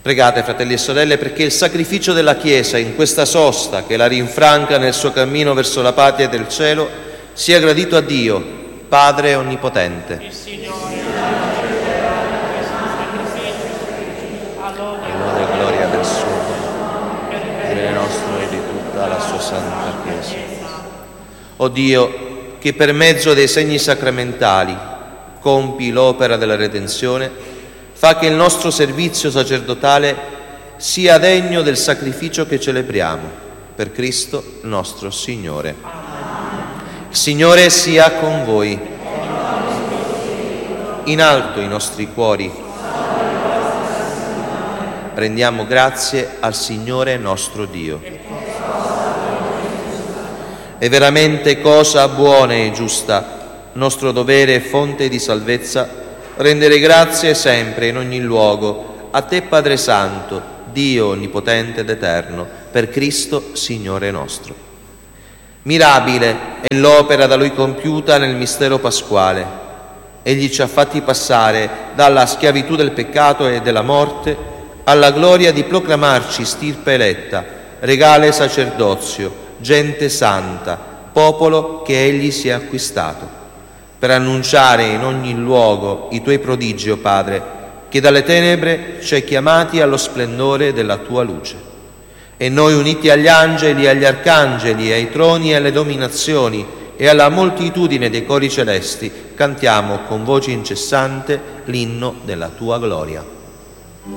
Pregate, fratelli e sorelle, perché il sacrificio della Chiesa in questa sosta che la rinfranca nel suo cammino verso la patria del cielo sia gradito a Dio, Padre Onnipotente. Il Signore ha questo sacrificio, allora E gloria del suo nome, nel nostro e di tutta la sua santa Chiesa. O Dio, che per mezzo dei segni sacramentali compi l'opera della redenzione, fa che il nostro servizio sacerdotale sia degno del sacrificio che celebriamo, per Cristo nostro Signore. Il Signore sia con voi. In alto i nostri cuori. Rendiamo grazie al Signore nostro Dio. È veramente cosa buona e giusta, nostro dovere e fonte di salvezza, rendere grazie sempre in ogni luogo a Te, Padre Santo, Dio Onnipotente ed Eterno, per Cristo Signore nostro. Mirabile è l'opera da Lui compiuta nel mistero pasquale. Egli ci ha fatti passare dalla schiavitù del peccato e della morte alla gloria di proclamarci stirpe eletta, regale sacerdozio, gente santa, popolo che Egli si è acquistato, per annunciare in ogni luogo i Tuoi prodigi, o Padre, che dalle tenebre ci hai chiamati allo splendore della Tua luce. E noi, uniti agli angeli, agli arcangeli, ai troni e alle dominazioni e alla moltitudine dei cori celesti, cantiamo con voce incessante l'inno della Tua gloria.